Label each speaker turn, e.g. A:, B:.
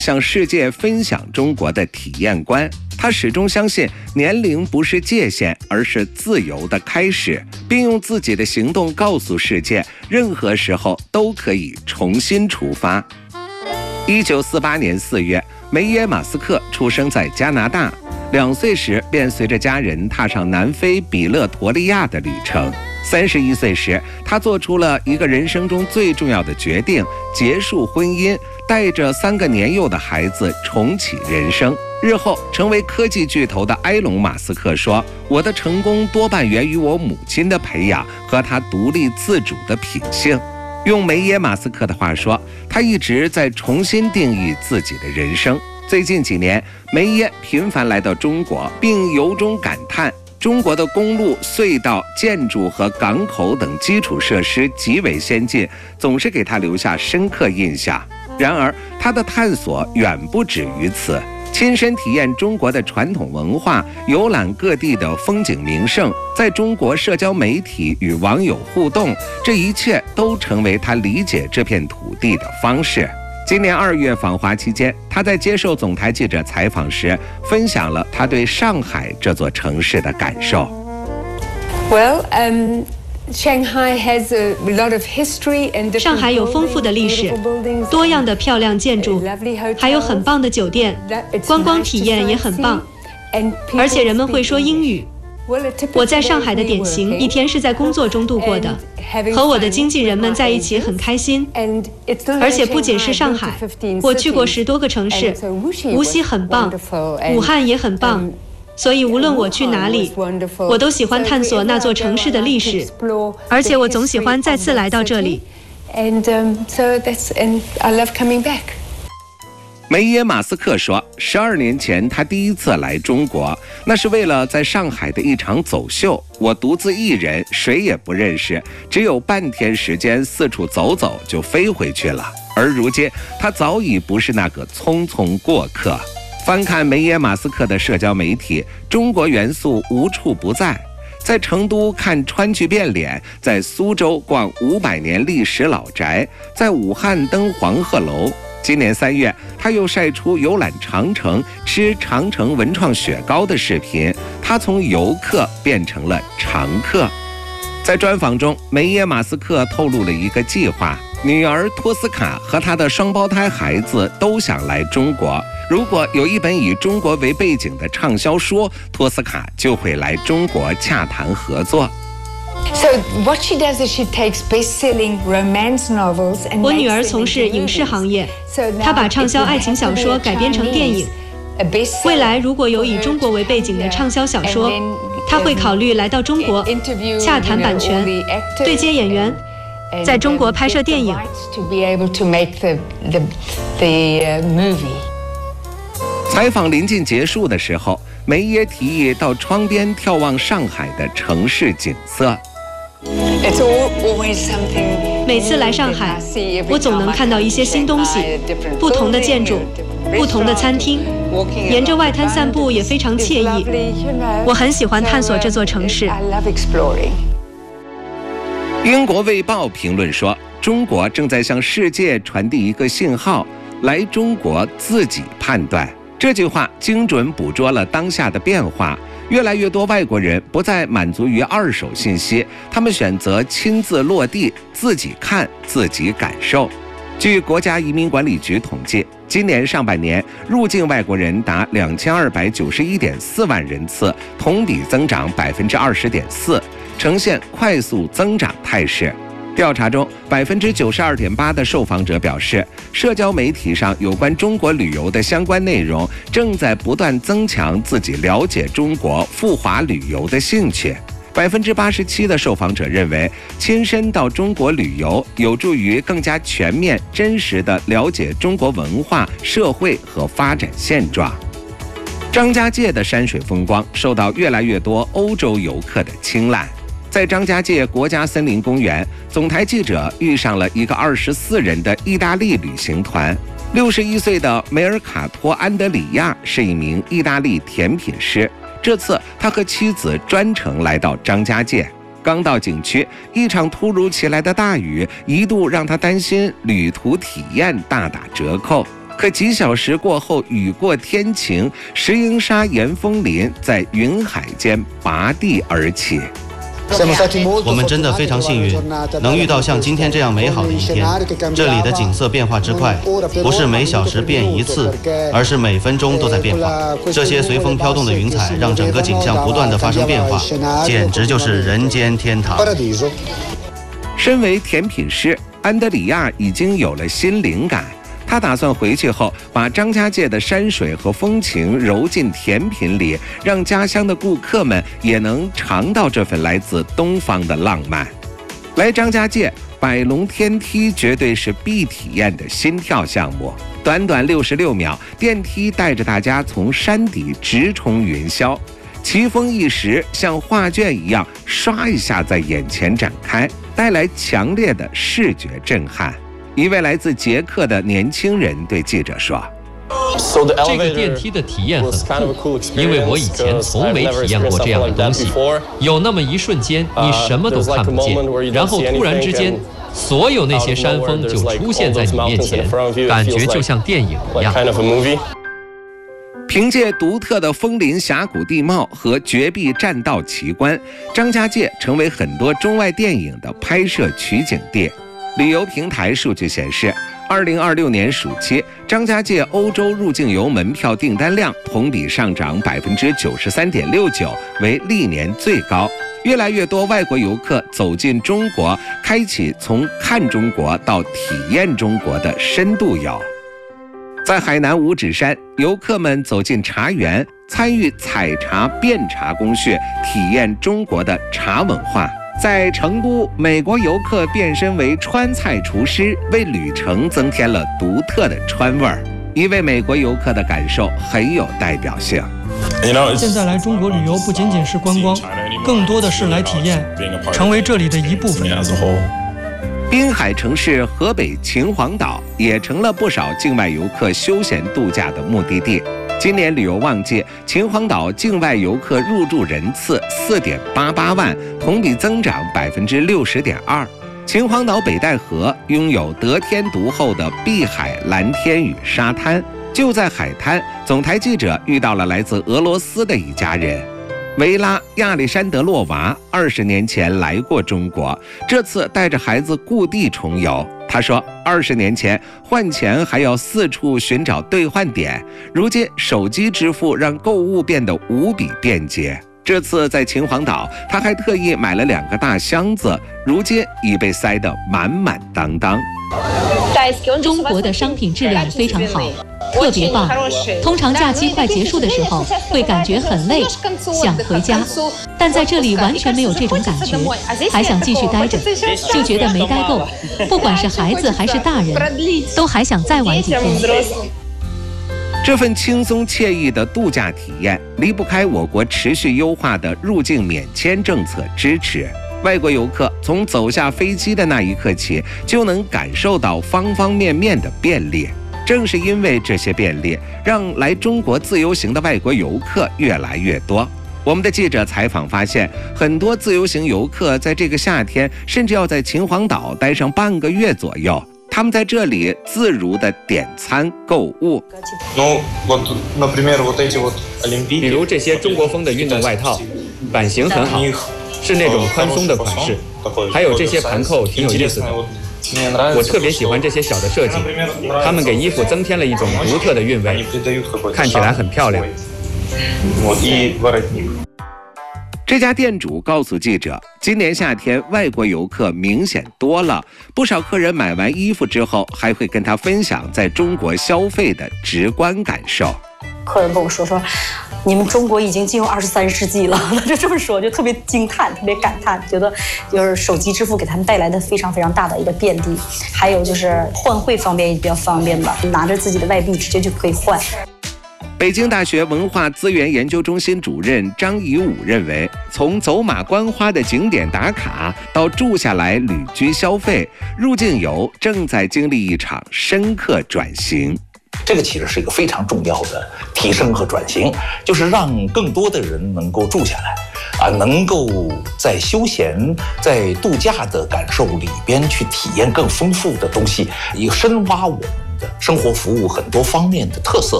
A: 向世界分享中国的体验观。他始终相信年龄不是界限，而是自由的开始，并用自己的行动告诉世界，任何时候都可以重新出发。1948年4月，梅耶马斯克出生在加拿大，2岁时便随着家人踏上南非比勒陀利亚的旅程。31岁时，他做出了一个人生中最重要的决定，结束婚姻，带着3个年幼的孩子重启人生。日后成为科技巨头的埃隆·马斯克说：“我的成功多半源于我母亲的培养和她独立自主的品性。”用梅耶马斯克的话说，他一直在重新定义自己的人生。最近几年，梅耶频繁来到中国，并由衷感叹中国的公路、隧道、建筑和港口等基础设施极为先进，总是给他留下深刻印象。然而，他的探索远不止于此。亲身体验中国的传统文化，游览各地的风景名胜，在中国社交媒体与网友互动，这一切都成为他理解这片土地的方式。今年2月访华期间，他在接受总台记者采访时，分享了他对上海这座城市的感受。
B: 上海有丰富的历史，多样的漂亮建筑，还有很棒的酒店，观光体验也很棒，而且人们会说英语。我在上海的典型一天是在工作中度过的，和我的经纪人们在一起很开心。而且不仅是上海，我去过10多个城市，无锡很棒，武汉也很棒。所以无论我去哪里，我都喜欢探索那座城市的历史，而且我总喜欢再次来到这里。
A: 梅耶马斯克说，12年前他第一次来中国，那是为了在上海的一场走秀。我独自一人，谁也不认识，只有半天时间四处走走就飞回去了。而如今，他早已不是那个匆匆过客。翻看梅耶马斯克的社交媒体，中国元素无处不在。在成都看川剧变脸，在苏州逛500年历史老宅，在武汉登黄鹤楼。今年3月，他又晒出游览长城、吃长城文创雪糕的视频，他从游客变成了常客。在专访中，梅耶马斯克透露了一个计划，女儿托斯卡和她的双胞胎孩子都想来中国。如果有一本以中国为背景的畅销书，托斯卡就会来中国洽谈合作。
B: 我女儿从事影视行业，她把畅销爱情小说改编成电影。未来如果有以中国为背景的畅销小说，她会考虑来到中国，洽谈版权，对接演员，在中国拍摄电影。
A: 采访临近结束的时候，梅耶提议到窗边眺望上海的城市景色。
B: 每次来上海，我总能看到一些新东西，不同的建筑，不同的餐厅，沿着外滩散步也非常惬意。我很喜欢探索这座城市。
A: 英国卫报评论说，中国正在向世界传递一个信号，来中国自己判断。这句话精准捕捉了当下的变化，越来越多外国人不再满足于二手信息，他们选择亲自落地，自己看，自己感受。据国家移民管理局统计，今年上半年入境外国人达2291.4万人次，同比增长20.4%，呈现快速增长态势。调查中，92.8%的受访者表示，社交媒体上有关中国旅游的相关内容正在不断增强自己了解中国赴华旅游的兴趣。87%的受访者认为，亲身到中国旅游有助于更加全面、真实地了解中国文化、社会和发展现状。张家界的山水风光受到越来越多欧洲游客的青睐。在张家界国家森林公园，总台记者遇上了一个24人的意大利旅行团。61岁的梅尔卡托·安德里亚是一名意大利甜品师，这次他和妻子专程来到张家界。刚到景区，一场突如其来的大雨一度让他担心旅途体验大打折扣。 可几小时过后，雨过天晴，石英砂岩峰林在云海间拔地而起。
C: 我们真的非常幸运，能遇到像今天这样美好的一天。这里的景色变化之快，不是每小时变一次，而是每分钟都在变化。这些随风飘动的云彩，让整个景象不断地发生变化，简直就是人间天堂。
A: 身为甜品师，安德里亚已经有了新灵感。他打算回去后把张家界的山水和风情揉进甜品里，让家乡的顾客们也能尝到这份来自东方的浪漫。来张家界，百龙天梯绝对是必体验的心跳项目。短短66秒，电梯带着大家从山底直冲云霄，奇峰异石像画卷一样刷一下在眼前展开，带来强烈的视觉震撼。一位来自捷克的年轻人对记者说：“
D: 这个电梯的体验很酷，因为我以前从没体验过这样的东西。有那么一瞬间，你什么都看不见，然后突然之间，所有那些山峰就出现在你面前，感觉就像电影一样。”
A: 凭借独特的枫林峡谷地貌和绝壁栈道奇观，张家界成为很多中外电影的拍摄取景地。旅游平台数据显示，2026年暑期，张家界欧洲入境游门票订单量同比上涨93.69%，为历年最高。越来越多外国游客走进中国，开启从看中国到体验中国的深度游。在海南五指山，游客们走进茶园，参与采茶、辨茶工序，体验中国的茶文化。在成都，美国游客变身为川菜厨师，为旅程增添了独特的川味儿。一位美国游客的感受很有代表性。
E: 现在来中国旅游不仅仅是观光，更多的是来体验，成为这里的一部分。
A: 滨海城市河北秦皇岛也成了不少境外游客休闲度假的目的地。今年旅游旺季，秦皇岛境外游客入住人次4.88万，同比增长60.2%。秦皇岛北戴河拥有得天独厚的碧海蓝天与沙滩。就在海滩，总台记者遇到了来自俄罗斯的一家人。维拉·亚历山德洛娃20年前来过中国，这次带着孩子故地重游。他说，20年前换钱还要四处寻找兑换点，如今手机支付让购物变得无比便捷。这次在秦皇岛，他还特意买了2个大箱子，如今已被塞得满满当当。
B: 中国的商品质量非常好，特别棒。通常假期快结束的时候，会感觉很累，想回家，但在这里完全没有这种感觉，还想继续待着，就觉得没待够。不管是孩子还是大人，都还想再玩几天。
A: 这份轻松惬意的度假体验，离不开我国持续优化的入境免签政策支持。外国游客从走下飞机的那一刻起，就能感受到方方面面的便利。正是因为这些便利，让来中国自由行的外国游客越来越多。我们的记者采访发现，很多自由行游客在这个夏天甚至要在秦皇岛待上半个月左右。他们在这里自如地点餐购物。
F: 比如这些中国风的运动外套，版型很好，是那种宽松的款式，还有这些盘扣挺有意思的。我特别喜欢这些小的设计，它们给衣服增添了一种独特的韵味，看起来很漂亮。
A: 这家店主告诉记者，今年夏天外国游客明显多了，不少客人买完衣服之后，还会跟他分享在中国消费的直观感受。
G: 客人跟我说，你们中国已经进入23世纪了，他就这么说，就特别惊叹，特别感叹，觉得就是手机支付给他们带来的非常非常大的一个便利，还有就是换汇方面也比较方便吧，拿着自己的外币直接就可以换。
A: 北京大学文化资源研究中心主任张怡武认为，从走马观花的景点打卡到住下来旅居消费，入境游正在经历一场深刻转型。
H: 这个其实是一个非常重要的提升和转型，就是让更多的人能够住下来，能够在休闲、在度假的感受里边去体验更丰富的东西，以深挖我们的生活服务很多方面的特色。